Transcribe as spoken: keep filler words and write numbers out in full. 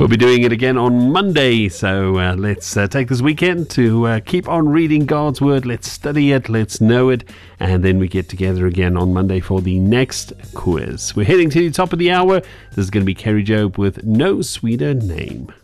We'll be doing it again on Monday, so uh, let's uh, take this weekend to uh, keep on reading God's Word. Let's study it, let's know it, and then we get together again on Monday for the next quiz. We're heading to the top of the hour. This is going to be Kerry Jobe with No Sweeter Name.